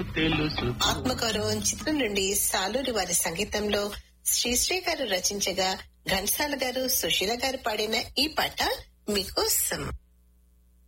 తెలుసు. ఆత్మగౌరవం చిత్రం నుండి సాలూరి వారి సంగీతంలో శ్రీశ్రీ గారు రచించగా ఘంటసాల గారు సుశీల గారు పాడిన ఈ పాట మీకోసం.